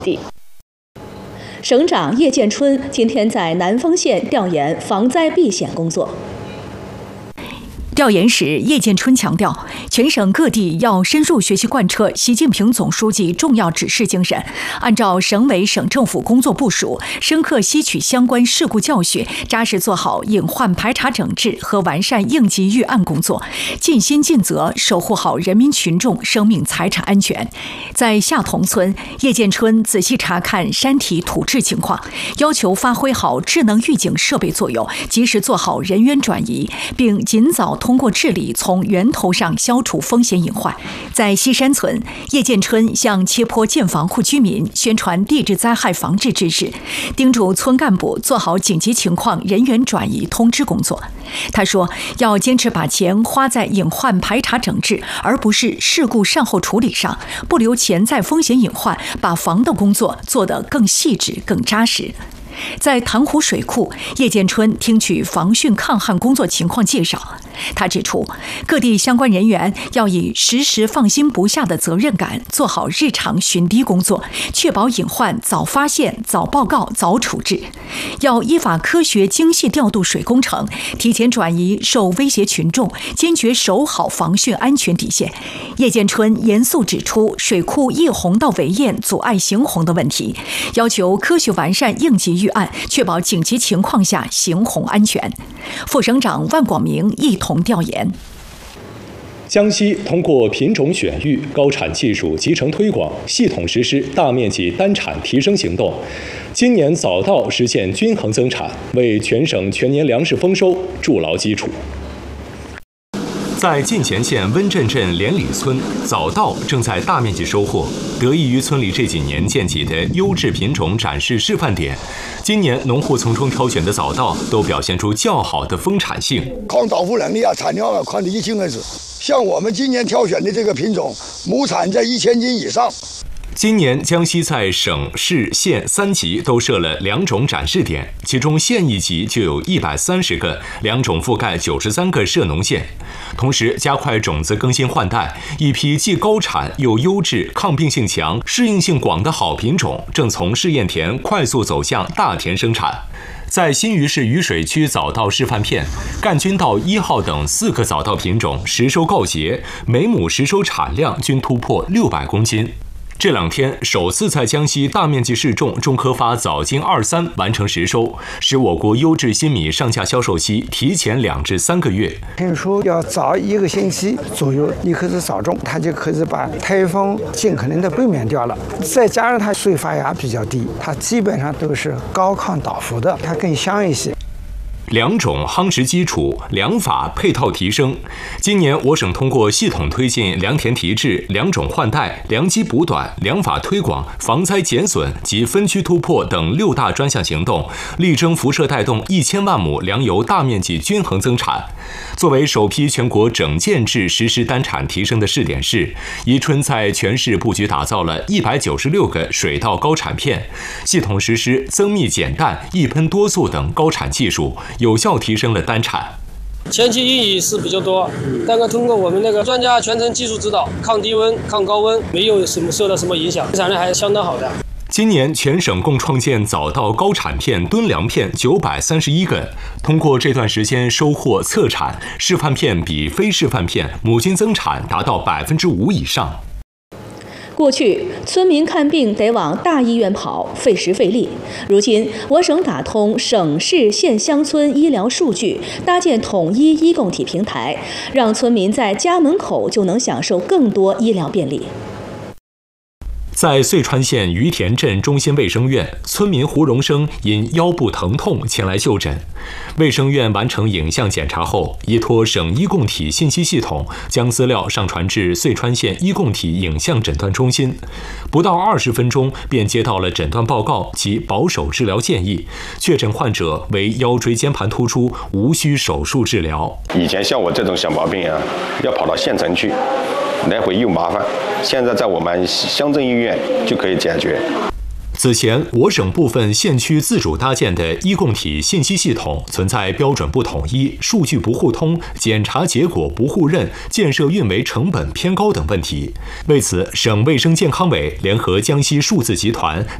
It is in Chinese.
地。省长叶建春今天在南丰县调研防灾避险工作。 调研时，叶建春强调，全省各地要深入学习贯彻习近平总书记重要指示精神，按照省委省政府工作部署，深刻吸取相关事故教训，扎实做好隐患排查整治和完善应急预案工作，尽心尽责守护好人民群众生命财产安全。在下同村，叶建春仔细查看山体土质情况，要求发挥好智能预警设备作用，及时做好人员转移，并尽早通过治理从源头上消除风险隐患。在西山村，叶建春向切坡建房户居民宣传地质灾害防治知识，叮嘱村干部做好紧急情况人员转移通知工作。他说，要坚持把钱花在隐患排查整治，而不是事故善后处理上，不留潜在风险隐患，把防的工作做得更细致、更扎实。在潭湖水库，叶建春听取防汛抗旱工作情况介绍。他指出，各地相关人员要以时时放心不下的责任感，做好日常巡堤工作，确保隐患早发现、早报告、早处置。要依法科学精细调度水工程，提前转移受威胁群众，坚决守好防汛安全底线。叶建春严肃指出水库溢洪道围堰阻碍行洪的问题，要求科学完善应急预案，确保紧急情况下行洪安全。副省长万广明一同调研。 江西通过品种选育、高产技术集成推广，系统实施大面积单产提升行动，今年早稻实现均衡增产，为全省全年粮食丰收筑牢基础。在进贤县温镇镇连里村，早稻正在大面积收获，得益于村里这几年建起的优质品种展示示范点。今年农户从中挑选的早稻都表现出较好的丰产性， 抗倒伏能力啊，产量啊，看得一清二楚。像我们今年挑选的这个品种，亩产在1000斤以上。 今年江西在省、市、县3级都设了2种展示点，其中县一级就有130个，2种覆盖93个涉农县。同时加快种子更新换代，一批既高产又优质、抗病性强、适应性广的好品种正从试验田快速走向大田生产。在新余市渝水区早稻示范片，赣军稻1号等4个早稻品种实收告捷，每亩实收产量均突破600公斤。这2天首次在江西大面积试种中科发早金23完成实收，使我国优质新米上架销售期提前2至3个月。 听说要早1个星期左右，你可以早种，它就可以把台风尽可能的避免掉了。再加上它水发芽比较低，它基本上都是高抗倒伏的，它更香一些。 2种夯实基础，粮法配套提升。今年我省通过系统推进良田提质、良种换代、良机补短、粮法推广、防灾减损及分区突破等6大专项行动，力争辐射带动1000万亩粮油大面积均衡增产。作为首批全国整建制实施单产提升的试点市，宜春在全市布局打造了196个水稻高产片，系统实施增密减氮、一喷多速等高产技术，有效提升了单产。 前期阴雨是比较多，但是通过我们那个专家全程技术指导，抗低温、抗高温，没有受到什么影响，产量还是相当好的。 今年全省共创建早稻高产片、吨粮片931个，通过这段时间收获测产，示范片比非示范片亩均增产达到5%以上。 过去，村民看病得往大医院跑，费时费力。如今，我省打通省市县乡村医疗数据，搭建统一医共体平台，让村民在家门口就能享受更多医疗便利。 在遂川县于田镇中心卫生院，村民胡荣生因腰部疼痛前来就诊。卫生院完成影像检查后，依托省医共体信息系统，将资料上传至遂川县医共体影像诊断中心。不到20分钟，便接到了诊断报告及保守治疗建议，确诊患者为腰椎间盘突出，无需手术治疗。 以前像我这种小毛病啊，要跑到县城去，来回又麻烦，现在在我们乡镇医院就可以解决。 此前，我省部分县区自主搭建的医共体信息系统存在标准不统一、数据不互通、检查结果不互认、建设运维成本偏高等问题。为此，省卫生健康委联合江西数字集团